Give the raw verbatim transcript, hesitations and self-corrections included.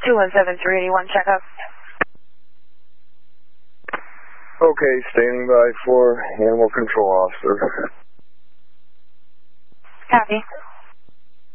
two one seven three eighty-one, check up. Okay, standing by for animal control officer. Copy.